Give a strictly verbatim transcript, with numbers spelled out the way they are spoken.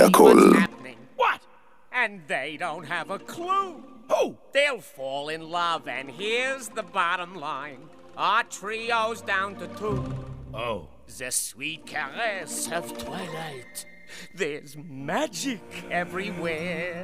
הכל. What? And they don't have a clue. Who? They'll fall in love, and here's the bottom line. Our trio's down to two. Oh. The sweet caress of twilight. There's magic everywhere.